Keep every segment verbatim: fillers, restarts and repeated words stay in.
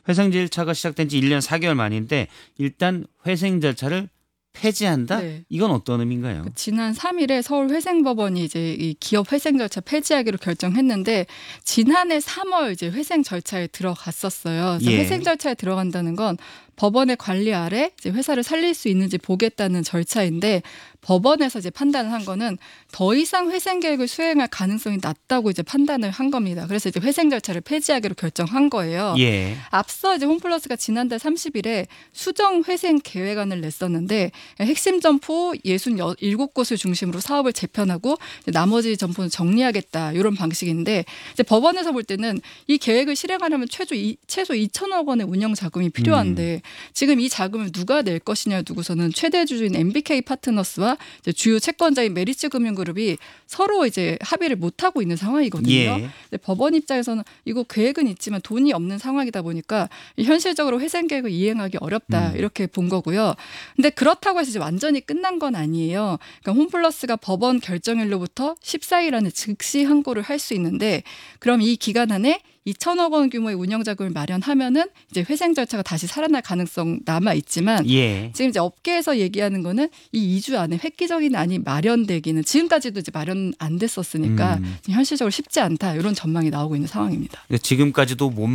회생 절차가 시작된 지 일 년 사 개월 만인데 일단 회생 절차를 폐지한다? 네. 이건 어떤 의미인가요? 지난 삼 일에 서울회생법원이 이제 이 기업 회생 절차 폐지하기로 결정했는데 지난해 삼월 이제 회생 절차에 들어갔었어요. 그래서 예. 회생 절차에 들어간다는 건 법원의 관리 아래 이제 회사를 살릴 수 있는지 보겠다는 절차인데 법원에서 이제 판단을 한 거는 더 이상 회생 계획을 수행할 가능성이 낮다고 이제 판단을 한 겁니다. 그래서 이제 회생 절차를 폐지하기로 결정한 거예요. 예. 앞서 이제 홈플러스가 지난달 삼십 일에 수정 회생 계획안을 냈었는데 핵심 점포 육십칠 곳을 중심으로 사업을 재편하고 나머지 점포는 정리하겠다 이런 방식인데 이제 법원에서 볼 때는 이 계획을 실행하려면 최소 이, 최소 이천억 원의 운영 자금이 필요한데 음. 지금 이 자금을 누가 낼 것이냐 두고서는 최대 주주인 엠비케이 파트너스와 이제 주요 채권자인 메리츠 금융그룹이 서로 이제 합의를 못 하고 있는 상황이거든요. 예. 법원 입장에서는 이거 계획은 있지만 돈이 없는 상황이다 보니까 현실적으로 회생 계획을 이행하기 어렵다 음. 이렇게 본 거고요. 근데 그렇다고 해서 이제 완전히 끝난 건 아니에요. 그러니까 홈플러스가 법원 결정일로부터 십사 일 안에 즉시 항고를 할 수 있는데 그럼 이 기간 안에 이천억 원 규모의 운영 자금을 마련하면은 이제 회생 절차가 다시 살아날 가능성 남아 있지만 예. 지금 이제 업계에서 얘기하는 거는 이 이 주 안에 획기적인 안이 마련되기는 지금까지도 이제 마련 안 됐었으니까 음. 현실적으로 쉽지 않다 이런 전망이 나오고 있는 상황입니다. 지금까지도 못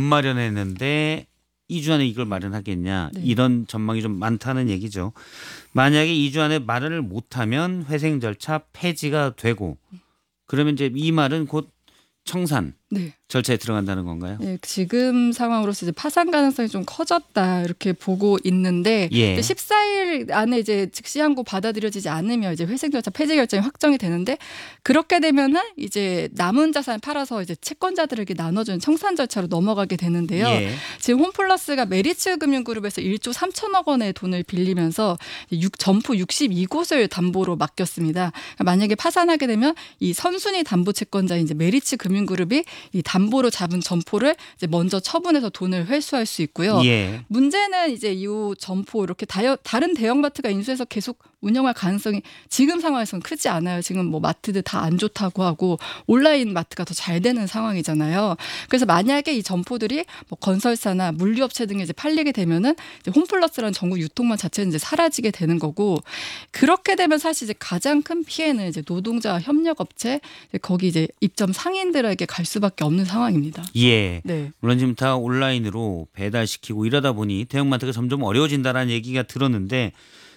마련했는데 이 주 안에 이걸 마련하겠냐 네. 이런 전망이 좀 많다는 얘기죠. 만약에 이 주 안에 마련을 못하면 회생 절차 폐지가 되고 그러면 이제 이 말은 곧 청산 네. 절차에 들어간다는 건가요? 네, 지금 상황으로서 이제 파산 가능성이 좀 커졌다 이렇게 보고 있는데 예. 십사 일 안에 이제 즉시 항고 받아들여지지 않으면 이제 회생 절차 폐지 결정이 확정이 되는데 그렇게 되면은 이제 남은 자산을 팔아서 이제 채권자들에게 나눠주는 청산 절차로 넘어가게 되는데요. 예. 지금 홈플러스가 메리츠 금융그룹에서 일조 삼천억 원의 돈을 빌리면서 육, 점포 육십이 곳을 담보로 맡겼습니다. 그러니까 만약에 파산하게 되면 이 선순위 담보 채권자인 이제 메리츠 금융그룹이 이 담보로 잡은 점포를 이제 먼저 처분해서 돈을 회수할 수 있고요. 예. 문제는 이제 이 점포 이렇게 다여, 다른 대형마트가 인수해서 계속 운영할 가능성이 지금 상황에서는 크지 않아요. 지금 뭐 마트들 다 안 좋다고 하고 온라인 마트가 더 잘 되는 상황이잖아요. 그래서 만약에 이 점포들이 뭐 건설사나 물류업체 등에 이제 팔리게 되면은 이제 홈플러스라는 전국 유통망 자체는 이제 사라지게 되는 거고 그렇게 되면 사실 이제 가장 큰 피해는 이제 노동자 협력업체 거기 이제 입점 상인들에게 갈 수밖에 없는 상황입니다. 예. 네. 물론 지금 다 온라인으로 배달시키고 이러다 보니 대형마트가 점점 어려워진다라는 얘기가 들었는데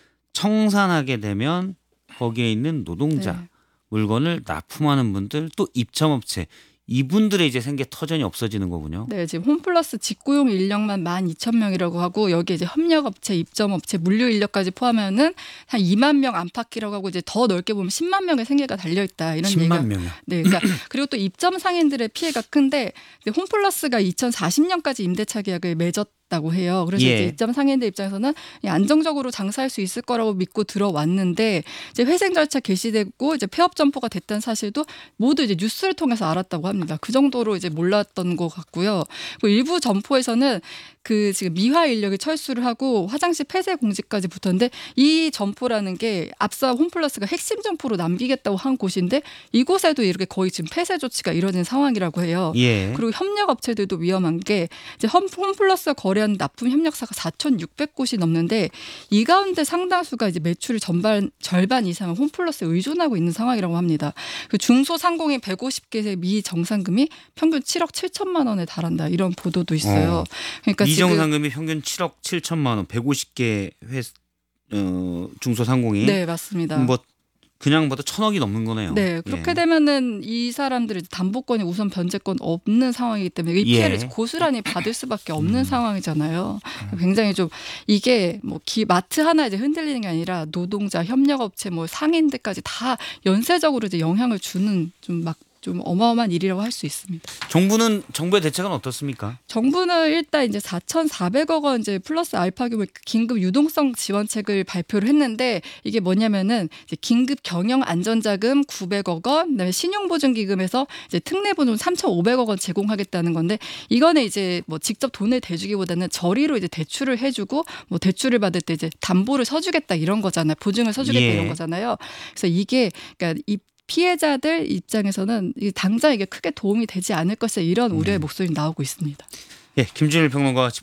청산하게 되면 거기에 있는 노동자 네. 물건을 납품하는 분들 또 입점업체 이분들의 이제 생계 터전이 없어지는 거군요. 네, 지금 홈플러스 직고용 인력만 만 이천 명이라고 하고 여기 이제 협력업체, 입점업체, 물류 인력까지 포함하면은 한 이만 명 안팎이라고 하고 이제 더 넓게 보면 십만 명의 생계가 달려 있다 이런 얘기가. 십만 명이요. 네, 그러니까 그리고 또 입점 상인들의 피해가 큰데 홈플러스가 이천사십 년까지 임대차 계약을 맺었. 다고 해요. 그래서 예. 이제 입점 상인들 입장에서는 안정적으로 장사할 수 있을 거라고 믿고 들어왔는데 이제 회생 절차 개시되고 이제 폐업 점포가 됐다는 사실도 모두 이제 뉴스를 통해서 알았다고 합니다. 그 정도로 이제 몰랐던 것 같고요. 그리고 일부 점포에서는 그 지금 미화 인력이 철수를 하고 화장실 폐쇄 공지까지 붙었는데 이 점포라는 게 앞서 홈플러스가 핵심 점포로 남기겠다고 한 곳인데 이곳에도 이렇게 거의 지금 폐쇄 조치가 이뤄진 상황이라고 해요. 예. 그리고 협력 업체들도 위험한 게 이제 홈플러스가 거래한 납품 협력사가 사천육백 곳이 넘는데 이 가운데 상당수가 이제 매출의 전반 절반 이상을 홈플러스에 의존하고 있는 상황이라고 합니다. 그 중소상공인 백오십 개의 미정상금이 평균 칠억 칠천만 원에 달한다 이런 보도도 있어요. 어. 그러니까 미정상금이 평균 칠억 칠천만 원, 백오십 개 회 어, 중소상공인. 네, 맞습니다. 뭐 그냥보다 천억이 넘는 거네요. 네, 그렇게 예. 되면은 이 사람들이 담보권이 우선 변제권 없는 상황이기 때문에 이 피해를 예. 고스란히 받을 수밖에 없는 음. 상황이잖아요. 굉장히 좀 이게 뭐 기, 마트 하나 이제 흔들리는 게 아니라 노동자, 협력업체, 뭐 상인들까지 다 연쇄적으로 이제 영향을 주는 좀 막 좀 어마어마한 일이라고 할 수 있습니다. 정부는 정부의 대책은 어떻습니까? 정부는 일단 이제 사천사백억 원 이제 플러스 알파 규모 긴급 유동성 지원책을 발표를 했는데 이게 뭐냐면은 이제 긴급 경영 안전자금 구백억 원, 그다음에 신용보증기금에서 이제 특례보증 삼천오백억 원 제공하겠다는 건데 이거는 이제 뭐 직접 돈을 대주기보다는 저리로 이제 대출을 해주고 뭐 대출을 받을 때 이제 담보를 서주겠다 이런 거잖아요. 보증을 서주겠다 예. 이런 거잖아요. 그래서 이게 그러니까 이 피해자들 입장에서는 당장 이게 크게 도움이 되지 않을 것이다 이런 우려의 목소리 나오고 있습니다. 예, 김준일 평론가와